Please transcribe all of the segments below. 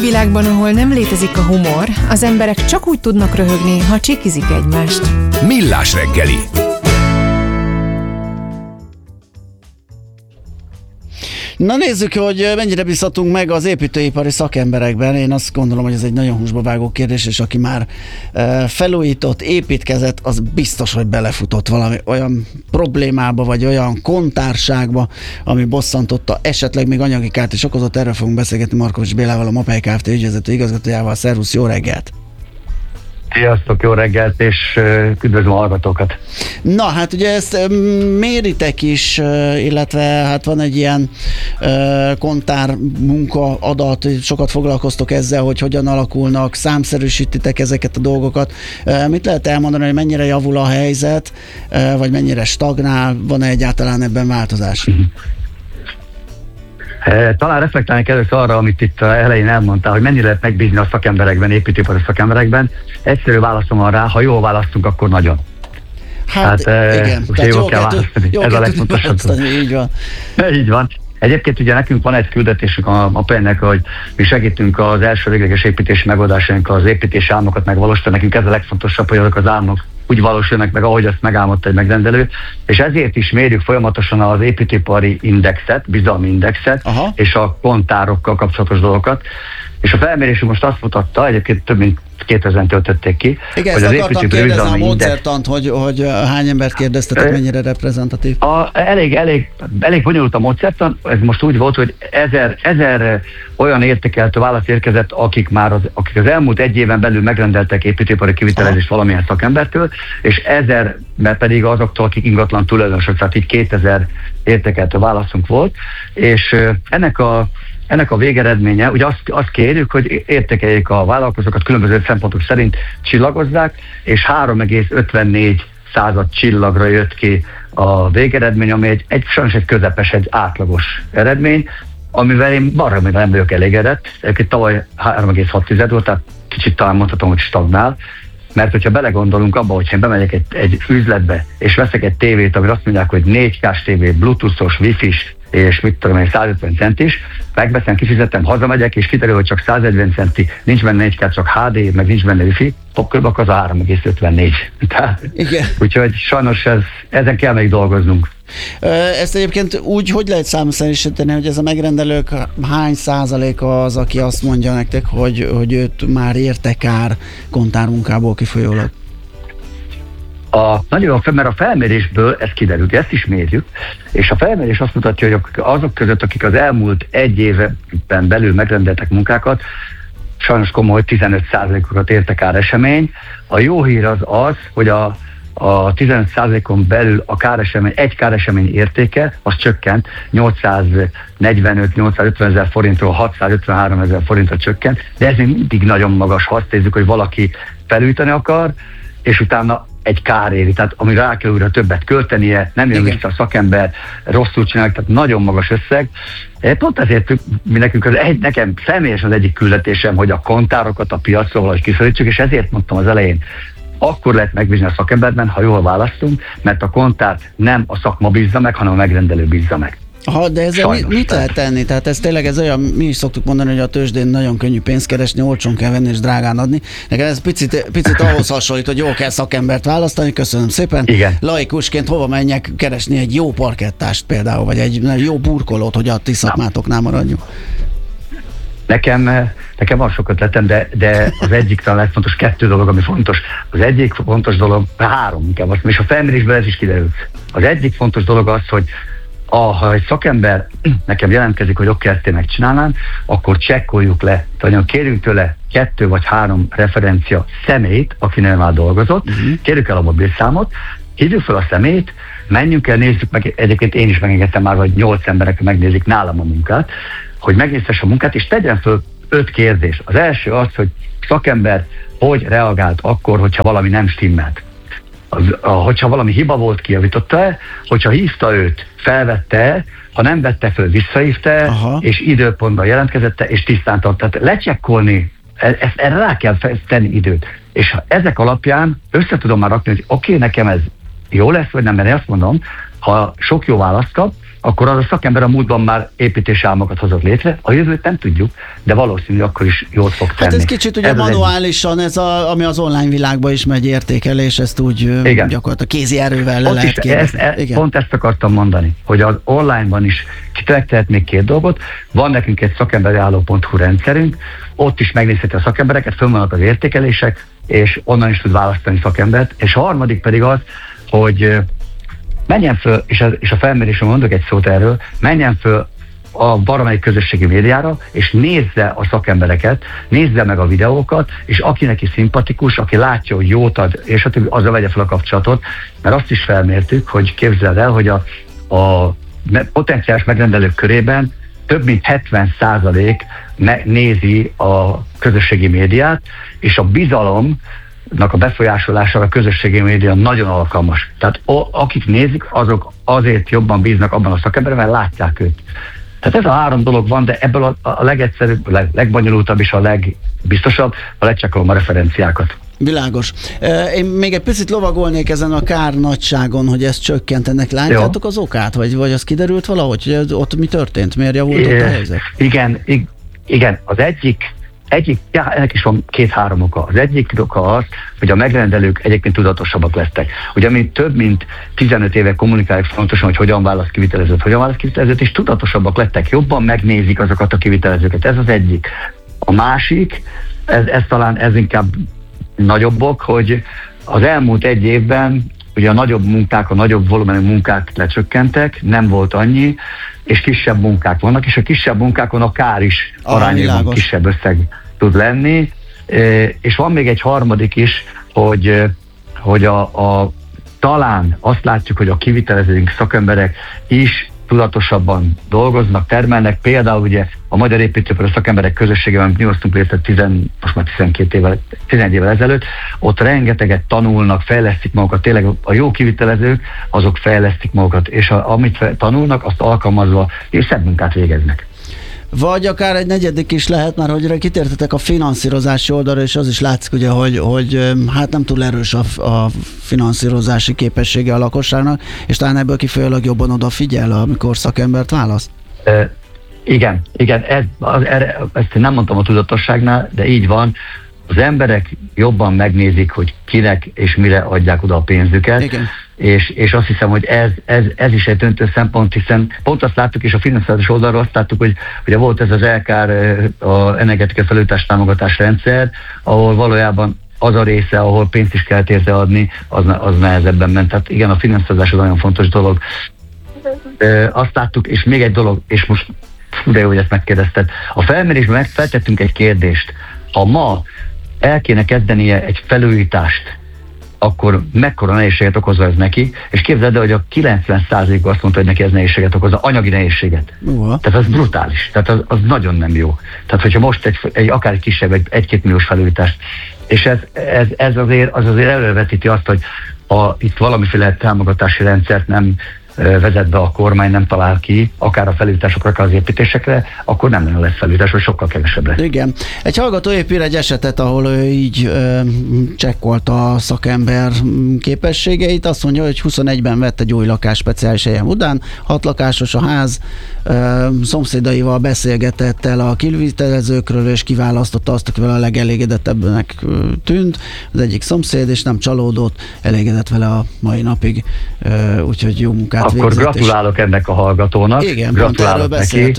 világban, ahol nem létezik a humor, az emberek csak úgy tudnak röhögni, ha csikizik egymást. Millás reggeli. Na nézzük, hogy mennyire bízhatunk meg az építőipari szakemberekben. Én azt gondolom, hogy ez egy nagyon húsba vágó kérdés, és aki már felújított, építkezett, az biztos, hogy belefutott valami olyan problémába, vagy olyan kontárságba, ami bosszantotta, esetleg még anyagi kárt is okozott. Erről fogunk beszélgetni Markovics Bélával, a Mapei Kft. Ügyvezető igazgatójával. Szervusz, jó reggelt! Sziasztok, jó reggelt, és üdvözlöm a hallgatókat. Na, hát ugye ezt méritek is, illetve hát van egy ilyen kontár munka adat, sokat foglalkoztok ezzel, hogy hogyan alakulnak, számszerűsítitek ezeket a dolgokat. Mit lehet elmondani, hogy mennyire javul a helyzet, vagy mennyire stagnál, van-e egyáltalán ebben változás? Talán reflektálni először arra, amit itt elején elmondtál, hogy mennyire lehet megbízni a szakemberekben, építőipari szakemberekben. Egyszerű válaszom van rá, ha jól választunk, akkor nagyon. Hát igen, tehát jól kell választani, így van. Így van. Egyébként ugye nekünk van egy küldetésünk a MAPEI-nek, hogy mi segítünk az első végleges építési megoldásaink, az építési álmokat megvalósítani. Nekünk ez a legfontosabb, hogy azok az álmok úgy valósulnak meg, ahogy azt megálmodta egy megrendelő, és ezért is mérjük folyamatosan az építőipari indexet, bizalmi indexet, és a kontárokkal kapcsolatos dolgokat. És a felmérésünk most azt mutatta, egyébként több mint 2000-en töltötték ki. Igen, hogy ezt akartam kérdezni a módszertant, hogy hány embert kérdeztetek, mennyire reprezentatív? Elég bonyolult a módszertan, ez most úgy volt, hogy 1000 olyan értékeltő válasz érkezett, akik az elmúlt egy éven belül megrendeltek építőipari kivitelezést valamilyen szakembertől, és 1000 pedig azoktól, akik ingatlan tulajdonosok, tehát így 2000 értékeltő válaszunk volt, és ennek a végeredménye, ugye azt kérjük, hogy értékeljék a vállalkozókat különböző szempontok szerint, csillagozzák, és 3,54 csillagra jött ki a végeredmény, ami sajnos egy közepes, egy átlagos eredmény, amivel én baromira nem vagyok elégedett. Egyébként tavaly 3,6 volt, tehát kicsit talán mondhatom, hogy stagnál, mert hogyha belegondolunk abba, hogyha én bemegyek egy üzletbe, és veszek egy tévét, amire azt mondják, hogy 4K-s tévé, bluetoothos, wifi-s, és mit tudom én, 150 centis, megveszem, kifizetem, hazamegyek, és kiderül, hogy csak 140 centi, nincs benne 4K, csak HD, meg nincs benne wifi, akkor az a 3,54. Úgyhogy sajnos ezen kell még dolgoznunk. Ezt egyébként úgy, hogy lehet számszerűsíteni, hogy ez a megrendelők hány százaléka az, aki azt mondja nektek, hogy őt már érte kár kontármunkából kifolyólag? Mert a felmérésből ez kiderült, ezt is mérjük, és a felmérés azt mutatja, hogy azok között, akik az elmúlt egy évben belül megrendeltek munkákat, sajnos komoly 15%-okat érte kár-esemény. A jó hír az, hogy a 15%-on belül egy káresemény értéke, az csökkent, 845-850 ezer forintról 653 ezer forintra csökkent, de ez még mindig nagyon magas, ha azt nézzük, hogy valaki felújítani akar, és utána egy kár éri, tehát ami rá kell újra többet költenie, nem jön vissza a szakember, rosszul csinálják, tehát nagyon magas összeg. Pont ezért nekem személyesen az egyik küldetésem, hogy a kontárokat a piacról valahogy kiszorítsuk, és ezért mondtam az elején, akkor lehet megbízni a szakemberben, ha jól választunk, mert a kontárt nem a szakma bízza meg, hanem a megrendelő bízza meg. De ezzel mit lehet tenni? Tehát ez tényleg ez olyan, mi is szoktuk mondani, hogy a tőzsdén nagyon könnyű pénzt keresni, olcsón kell venni és drágán adni. Nekem ez picit ahhoz hasonlít, hogy jól kell szakembert választani. Köszönöm szépen. Igen. Laikusként hova menjek keresni egy jó parkettást például, vagy egy jó burkolót, hogy a ti szakmátoknál maradjunk? Nekem van sok ötletem, de az egyik talán legfontos, 2 dolog, ami fontos. Az egyik fontos dolog, 3 inkább, és a felmérésből ez is kiderült. Az egyik fontos dolog az, hogy ha egy szakember nekem jelentkezik, hogy oké, ezt én megcsinálnám, akkor csekkoljuk le, tehát kérjünk tőle 2 vagy 3 referencia személyt, akinél már dolgozott, kérjük el a mobilszámot, hívjuk fel a személyt, menjünk el, nézzük meg, egyébként én is megengedtem már, hogy 8 emberek megnézik nálam a munkát, hogy megnézhesse a munkát, és tegyen föl 5 kérdést. Az első az, hogy szakember hogy reagált akkor, hogyha valami nem stimmelt. Hogyha valami hiba volt, kijavította-e, hogyha hívta őt, felvette-e, ha nem vette föl, visszahívta-e, és időpontban jelentkezette, és tisztán tart. Tehát lecsekkolni, erre rá kell tenni időt. És ezek alapján össze tudom már rakni, hogy oké, nekem ez jó lesz, vagy nem, mert én azt mondom, ha sok jó választ kap, akkor az a szakember a múltban már építési álmokat hozott létre, a jövőt nem tudjuk, de valószínű akkor is jót fog tenni. Hát ez kicsit ugye manuálisan, ami az online világban is megy értékelés, ezt úgy gyakorlatilag kézi erővel le lehet kérni. Pont ezt akartam mondani, hogy az online-ban is tehet még két dolgot. Van nekünk egy szakemberiálló.hu rendszerünk, ott is megnézheti a szakembereket, fönn vannak az értékelések, és onnan is tud választani szakembert. És a harmadik pedig az, hogy menjen föl, és a felmérésről mondok egy szót erről, menjen föl a valamelyik közösségi médiára, és nézze a szakembereket, nézze meg a videókat, és aki neki szimpatikus, aki látja, hogy jót ad, és a többi, azzal vegye fel a kapcsolatot, mert azt is felmértük, hogy képzeld el, hogy a potenciális megrendelők körében több mint 70% nézi a közösségi médiát, és a bizalomnak a befolyásolására a közösségi média nagyon alkalmas. Tehát akik nézik, azok azért jobban bíznak abban a szakemberben, mert látják őt. Tehát ez a három dolog van, de ebből a legegyszerűbb, legbonyolultabb és a legbiztosabb, ha lecsekolom a referenciákat. Világos. Én még egy picit lovagolnék ezen a kár nagyságon, hogy ezt csökkent. Ennek látjátok az okát? Vagy az kiderült valahogy, hogy ott mi történt? Miért javult ott a helyzet? Igen. Az egyik, ennek is van 2-3 oka. Az egyik oka az, hogy a megrendelők egyébként tudatosabbak lettek. Ugye mi több mint 15 éve kommunikáljuk fontosan, hogy hogyan választ kivitelezőt, és tudatosabbak lettek. Jobban megnézik azokat a kivitelezőket. Ez az egyik. A másik, ez inkább nagyobb ok, hogy az elmúlt egy évben ugye a nagyobb volumenű munkák lecsökkentek, nem volt annyi, és kisebb munkák vannak, és a kisebb munkákon a kár is arányaiban kisebb összeg tud lenni. És van még egy harmadik is, hogy talán azt látjuk, hogy a kivitelezőink, szakemberek is tudatosabban dolgoznak, termelnek. Például ugye a Magyar Építőipari Szakemberek Közösségében mi hoztunk létre most már 11 évvel ezelőtt, ott rengeteget tanulnak, fejlesztik magukat, tényleg a jó kivitelezők, azok fejlesztik magukat, és amit tanulnak, azt alkalmazva, és szebb munkát végeznek. Vagy akár egy negyedik is lehet, már hogy kitértetek a finanszírozási oldalra, és az is látszik ugye, hogy hát nem túl erős a finanszírozási képessége a lakosságnak, és talán ebből kifolyólag jobban odafigyel, amikor szakembert választ? Igen, ezt nem mondtam a tudatosságnál, de így van. Az emberek jobban megnézik, hogy kinek és mire adják oda a pénzüket. Igen. És azt hiszem, hogy ez is egy döntő szempont, hiszen pont azt láttuk, és a finanszírozás oldalról azt láttuk, hogy volt ez az LKR, a energetikai felújítás támogatás rendszer, ahol valójában az a része, ahol pénzt is kellett érte adni, az nehezebben ment. Tehát igen, a finanszírozás az nagyon fontos dolog. Azt láttuk, és még egy dolog, és most de jó, hogy ezt megkérdezted. A felmérésben feltettünk egy kérdést. Ha ma el kéne kezdenie egy felújítást, akkor mekkora nehézséget okozza ez neki, és képzeld el, hogy a 90%-ban azt mondta, hogy neki ez nehézséget okozza, anyagi nehézséget. Tehát az brutális, tehát az nagyon nem jó. Tehát, hogyha most akár egy kisebb, egy 1-2 milliós felújítást, és ez azért elővetíti azt, hogy itt valamiféle támogatási rendszert nem vezet be a kormány, nem talál ki, akár a felújításokra, akár az építésekre, akkor nem lesz felújítás, vagy sokkal kevesebb lesz. Igen. Egy hallgató épp ír egy esetet, ahol ő így csekkolta a szakember képességeit. Azt mondja, hogy 21-ben vett egy új lakást speciális helyen után, 6 lakásos a ház, szomszédaival beszélgetett el a kivitelezőkről, és kiválasztotta azt, akivel a legelégedettebbnek tűnt. Az egyik szomszéd, és nem csalódott, elégedett vele a mai napig, úgyhogy jó munkát akkor végzett. Gratulálok ennek a hallgatónak. Igen, gratulálok neki.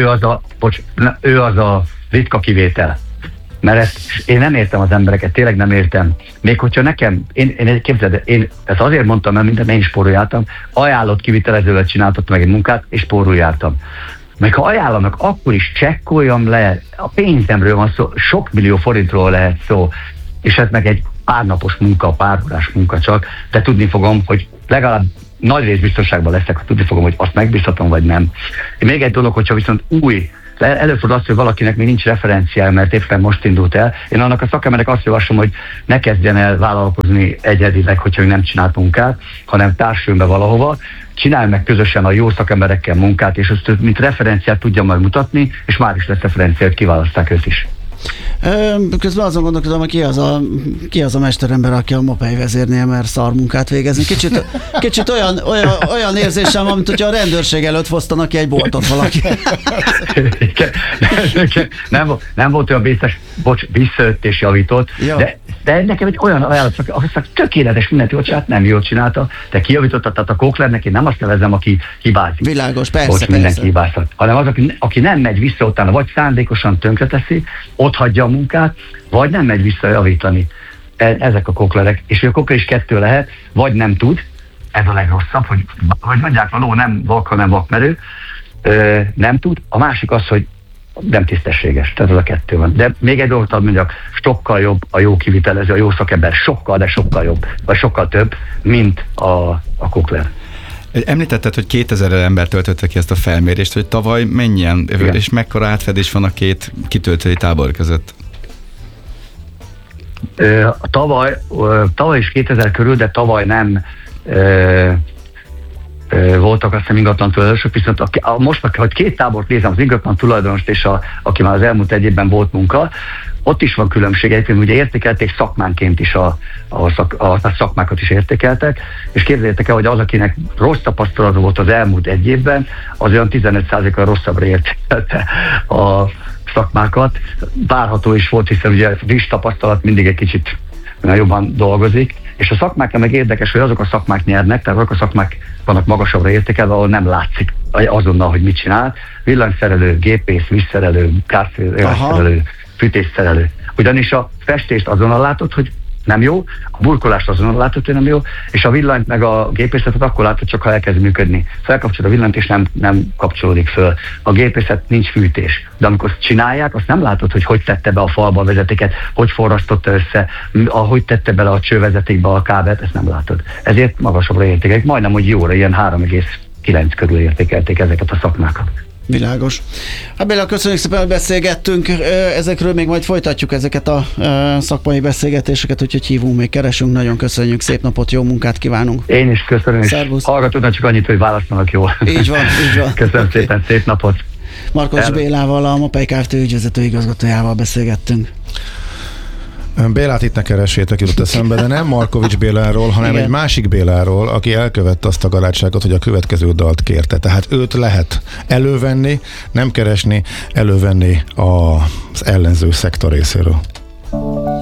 Ő az a ritka kivétel. Mert én nem értem az embereket, tényleg nem értem. Még hogyha nekem, képzeld, én ezt azért mondtam, mert minden én is spórul jártam, ajánlott kivitelezővel csináltattam meg egy munkát, és spórul jártam. Meg ha ajánlanak, akkor is csekkoljam le, a pénzemről van szó, sok millió forintról lehet szó, és ez meg egy pár napos munka, pár órás munka csak, de tudni fogom, hogy legalább nagy rész biztonságban leszek, hogy tudni fogom, hogy azt megbízhatom, vagy nem. Még egy dolog, hogyha viszont előfordul az, hogy valakinek még nincs referenciája, mert éppen most indult el. Én annak a szakembernek azt javaslom, hogy ne kezdjen el vállalkozni egyedileg, hogyha nem csinált munkát, hanem társuljon be valahova, csinálj meg közösen a jó szakemberekkel munkát, és azt mint referenciát tudja majd mutatni, és már is lesz referencia, hogy kiválaszták őt is. Közben azon gondolkodom, hogy ki az a mesterember, aki a Mopey vezérnél mer szarmunkát végezni. Kicsit olyan érzésem van, mint hogyha a rendőrség előtt fosztanak ki egy boltot valaki. Nem volt olyan biztos, visszajött és javított, de nekem egy olyan ajánlat, aki tökéletes mindent jól csinált, nem jól csinálta, de kijavította, tehát a Koklernek én nem azt nevezem, aki hibázik. Világos, persze. Mindenki hibázhat, hanem az, aki nem megy vissza utána, vagy szándékosan tönkreteszi, ott hagyja a munkát, vagy nem megy vissza javítani. Ezek a Koklerek. És a Kokler is kettő lehet, vagy nem tud, ez a legrosszabb, hogy mondják, a ló nem vak, hanem vakmerő, nem tud. A másik az, hogy nem tisztességes, tehát az a kettő van. De még egy dolgot mondjak, sokkal jobb a jó kivitelező, a jó szakember, sokkal jobb, vagy sokkal több, mint a Kokler. Említetted, hogy 2000 ember töltötte ki ezt a felmérést, hogy tavaly mennyien, igen, és mekkora átfedés van a két kitöltői tábor között? Tavaly is 2000 körül, de tavaly nem voltak azt hiszem ingatlan tulajdonosok, viszont most, hogy két tábort nézem, az ingatlan tulajdonost és aki már az elmúlt egy évben volt munka, ott is van különbség, egyébként ugye értékelték szakmánként is a szakmákat is értékeltek, és képzeljétek el, hogy az, akinek rossz tapasztalata volt az elmúlt egy évben, az olyan 15%-kal rosszabbra értékelte a szakmákat. Várható is volt, hiszen ugye friss tapasztalat mindig egy kicsit jobban dolgozik, és a szakmákra meg érdekes, hogy azok a szakmák nyernek, tehát azok a szakmák vannak magasabbra értékelve, ahol nem látszik azonnal, hogy mit csinál. Villanyszerelő, gépész, vízszerelő, kárszerelő, fűtésszerelő. Ugyanis a festést azonnal látod, hogy nem jó, a burkolást azonnal látod, hogy nem jó, és a villanyt meg a gépészetet akkor látod, csak ha elkezd működni. Felkapcsolod a villanyt, és nem kapcsolódik föl. A gépészet nincs fűtés. De amikor csinálják, azt nem látod, hogy tette be a falba a vezetéket, hogy forrasztotta össze, hogy tette bele a csővezetékbe a kábelt, ezt nem látod. Ezért magasabbra értékelik, majdnem, hogy jóra, ilyen 3,9 körül értékelték ezeket a szakmákat. Világos. Hát Béla, köszönjük szépen, hogy beszélgettünk. Ezekről még majd folytatjuk ezeket a szakmai beszélgetéseket, úgyhogy hívunk, még keresünk. Nagyon köszönjük, szép napot, jó munkát kívánunk. Én is köszönöm, és hallgatódnak csak annyit, hogy választanak jól. Így van. Köszönöm okay. Szépen, szép napot. Markovics Bélával, a Mopey Kft. Ügyvezető igazgatójával beszélgettünk. Bélát itt ne keressétek, jutott eszembe, de nem Markovics Béláról, hanem igen, egy másik Béláról, aki elkövette azt a garátságot, hogy a következő dalt kérte. Tehát őt lehet elővenni, nem keresni, elővenni az ellenző szektor részéről.